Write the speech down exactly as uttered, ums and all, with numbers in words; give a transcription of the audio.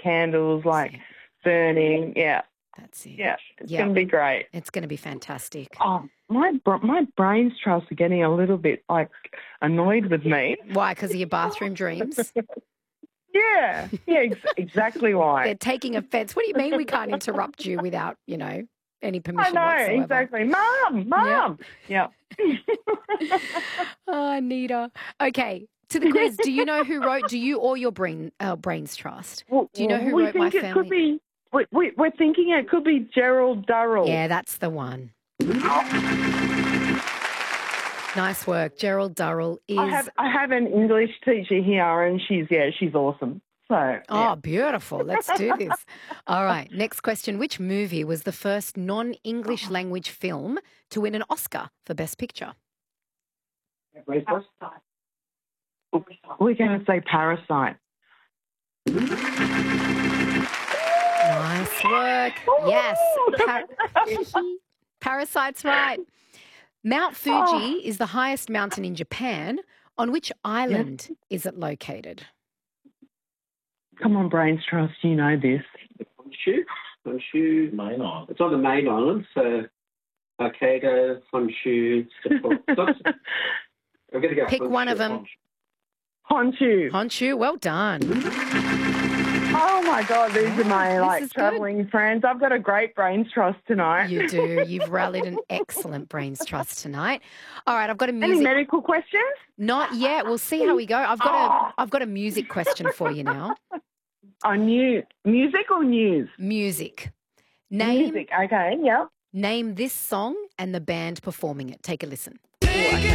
candles, like it. burning. Yeah. That's it. Yeah. It's Yep. going to be great. It's going to be fantastic. Oh, my br- my brains trust are getting a little bit, like, annoyed with me. Why? Because of your bathroom dreams? Yeah. Yeah, ex- exactly why. They're taking offence. What do you mean we can't interrupt you without, you know, any I permission know, whatsoever? exactly. Mum, Mum. Yeah. Oh, Anita. Okay, to the quiz. Do you know who wrote, do you or your brain, uh, Brains Trust? Well, Do you know who we wrote My think it Family? could be, we, we, we're thinking it could be Gerald Durrell. Yeah, that's the one. Nice work. Gerald Durrell is... I have I have an English teacher here, and she's, yeah, she's awesome. So, Oh, yeah. beautiful. Let's do this. All right. Next question. Which movie was the first non-English language film to win an Oscar for Best Picture? We're going to say Parasite. Nice work. Yes. Par- Parasite's right. Mount Fuji Oh. is the highest mountain in Japan. On which island yep. is it located? Come on, Brains Trust, you know this. Honshu, Honshu, main island. It's on the main island, so Hokkaido, Honshu. Sapporo. I'm going to go Pick Honshu, one of them. Honshu. Honshu, well done. Oh, my God, these are my, This like, is travelling good. friends. I've got a great Brains Trust tonight. You do. You've rallied an excellent Brains Trust tonight. All right, I've got a music... Any medical questions? Not yet. We'll see how we go. I've got a, I've got a music question for you now. Oh, new music or news? Music. Name, music, okay, yep. Name this song and the band performing it. Take a listen. Ooh, okay.